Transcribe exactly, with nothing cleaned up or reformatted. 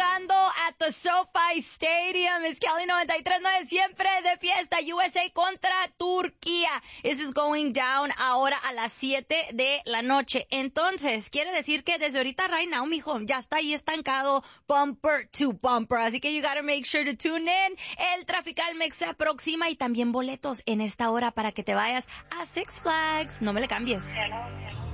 jugando at the SoFi Stadium. Es Cali noventa y tres punto nueve, siempre de fiesta. U S A contra Turquía. This is going down ahora a las siete de la noche. Entonces, quiere decir que desde ahorita, right now, mijo, ya está ahí estancado bumper to bumper. Así que you gotta make sure to tune in. El Trafical Mix se aproxima y también boletos en esta hora para que te vayas a Six Flags. No me le cambies.